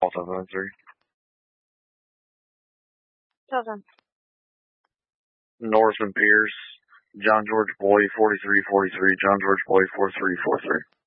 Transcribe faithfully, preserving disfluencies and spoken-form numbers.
seven nine three. Children. Northern Pierce, John George Boy, forty-three forty-three, John George Boy, four three four three.